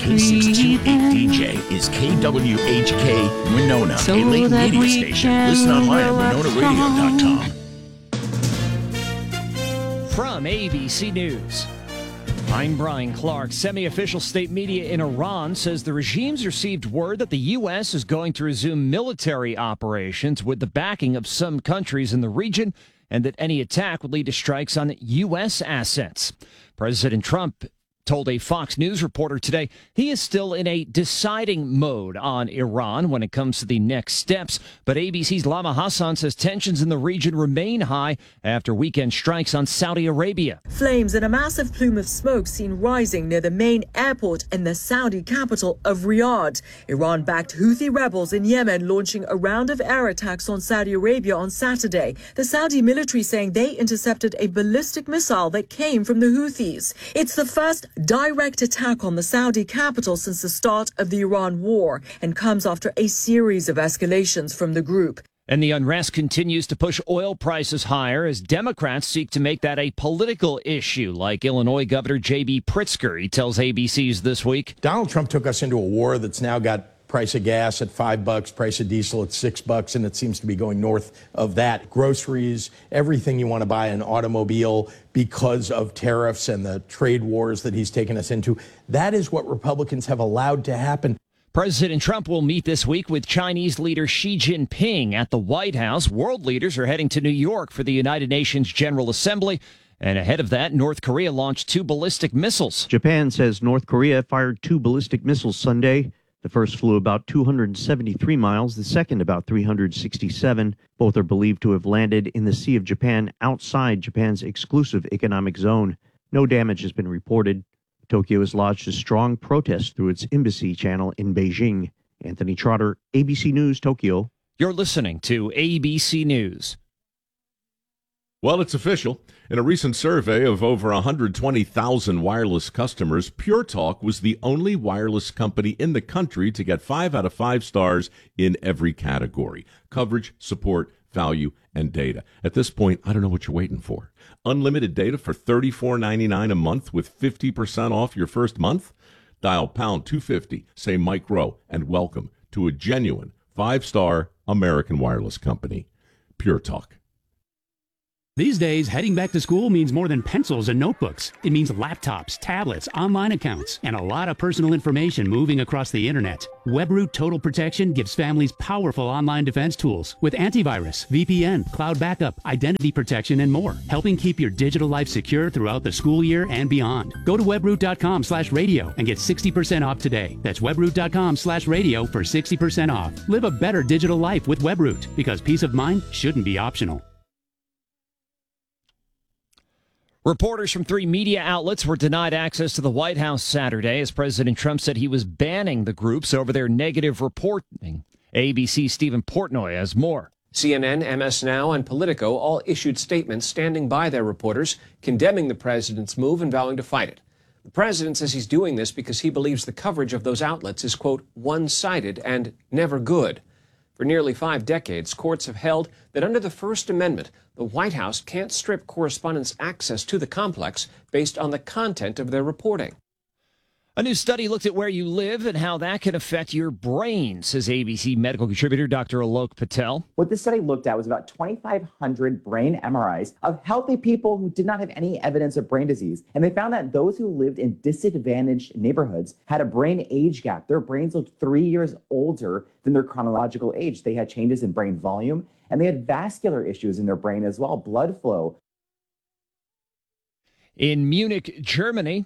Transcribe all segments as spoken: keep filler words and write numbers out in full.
K six two eight D J is K W H K Winona, so a Lake media station. Listen online at winona radio dot com. From A B C News, I'm Brian Clark. Semi-official state media in Iran says the regime's received word that the U S is going to resume military operations with the backing of some countries in the region, and that any attack would lead to strikes on U S assets. President Trump told a Fox News reporter today he is still in a deciding mode on Iran when it comes to the next steps. But A B C's Lama Hassan says tensions in the region remain high after weekend strikes on Saudi Arabia. Flames and a massive plume of smoke seen rising near the main airport in the Saudi capital of Riyadh. Iran-backed Houthi rebels in Yemen launching a round of air attacks on Saudi Arabia on Saturday. The Saudi military saying they intercepted a ballistic missile that came from the Houthis. It's the first direct attack on the Saudi capital since the start of the Iran war, and comes after a series of escalations from the group. And the unrest continues to push oil prices higher as Democrats seek to make that a political issue, like Illinois Governor J B Pritzker. He tells A B C's This Week. Donald Trump took us into a war that's now got price of gas at five bucks, price of diesel at six bucks, and it seems to be going north of that. Groceries, everything you want to buy an automobile because of tariffs and the trade wars that he's taken us into. That is what Republicans have allowed to happen. President Trump will meet this week with Chinese leader Xi Jinping at the White House. World leaders are heading to New York for the United Nations General Assembly. And ahead of that, North Korea launched two ballistic missiles. Japan says North Korea fired two ballistic missiles Sunday. The first flew about two hundred seventy-three miles, the second about three hundred sixty-seven. Both are believed to have landed in the Sea of Japan outside Japan's exclusive economic zone. No damage has been reported. Tokyo has lodged a strong protest through its embassy channel in Beijing. Anthony Trotter, A B C News, Tokyo. You're listening to A B C News. Well, it's official. In a recent survey of over one hundred twenty thousand wireless customers, Pure Talk was the only wireless company in the country to get five out of five stars in every category: coverage, support, value, and data. At this point, I don't know what you're waiting for. Unlimited data for thirty-four ninety-nine a month with fifty percent off your first month? Dial pound two fifty, say Mike Rowe, and welcome to a genuine five-star American wireless company, Pure Talk. These days, heading back to school means more than pencils and notebooks. It means laptops, tablets, online accounts, and a lot of personal information moving across the internet. WebRoot Total Protection gives families powerful online defense tools with antivirus, V P N, cloud backup, identity protection, and more, helping keep your digital life secure throughout the school year and beyond. Go to webroot.com slash radio and get sixty percent off today. That's webroot.com slash radio for sixty percent off. Live a better digital life with WebRoot, because peace of mind shouldn't be optional. Reporters from three media outlets were denied access to the White House Saturday as President Trump said he was banning the groups over their negative reporting. A B C's Stephen Portnoy has more. C N N, M S Now, and Politico all issued statements standing by their reporters, condemning the president's move and vowing to fight it. The president says he's doing this because he believes the coverage of those outlets is, quote, one-sided and never good. For nearly five decades, courts have held that under the First Amendment, the White House can't strip correspondents' access to the complex based on the content of their reporting. A new study looked at where you live and how that can affect your brain, says A B C medical contributor Doctor Alok Patel. What this study looked at was about twenty-five hundred brain M R Is of healthy people who did not have any evidence of brain disease. And they found that those who lived in disadvantaged neighborhoods had a brain age gap. Their brains looked three years older than their chronological age. They had changes in brain volume, and they had vascular issues in their brain as well, blood flow. In Munich, Germany,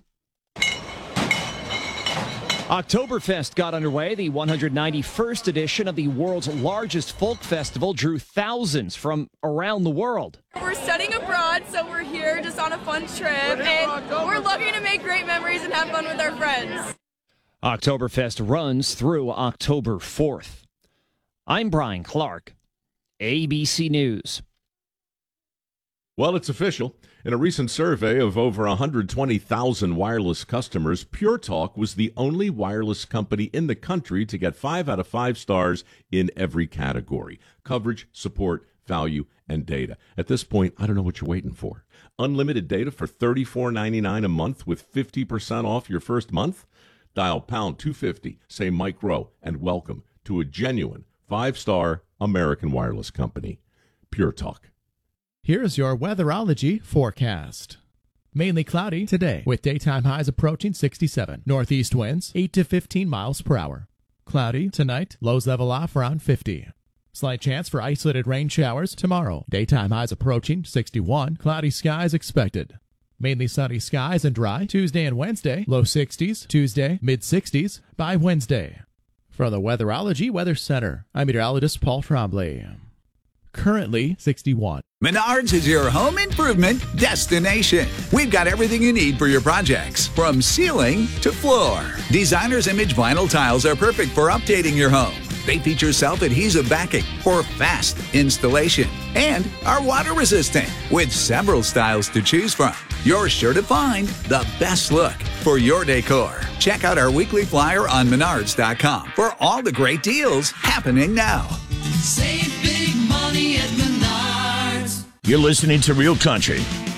Oktoberfest got underway. The one hundred ninety-first edition of the world's largest folk festival drew thousands from around the world. We're studying abroad, so we're here just on a fun trip, and we're looking to make great memories and have fun with our friends. Oktoberfest runs through October fourth. I'm Brian Clark, A B C News. Well, it's official. In a recent survey of over one hundred twenty thousand wireless customers, Pure Talk was the only wireless company in the country to get five out of five stars in every category: coverage, support, value, and data. At this point, I don't know what you're waiting for. Unlimited data for thirty-four ninety-nine a month with fifty percent off your first month? Dial pound two fifty, say Mike Rowe, and welcome to a genuine five-star American wireless company. Pure Talk. Here's your weatherology forecast. Mainly cloudy today, with daytime highs approaching sixty-seven. Northeast winds eight to fifteen miles per hour. Cloudy tonight, lows level off around fifty. Slight chance for isolated rain showers tomorrow. Daytime highs approaching sixty-one. Cloudy skies expected. Mainly sunny skies and dry Tuesday and Wednesday. Low sixties. Tuesday, mid sixties by Wednesday. From the Weatherology Weather Center, I'm meteorologist Paul Trombley. Currently sixty-one. Menards is your home improvement destination. We've got everything you need for your projects, from ceiling to floor. Designer's Image vinyl tiles are perfect for updating your home. They feature self-adhesive backing for fast installation and are water resistant with several styles to choose from. You're sure to find the best look for your decor. Check out our weekly flyer on menards dot com for all the great deals happening now. Save big money at Menards. You're listening to Real Country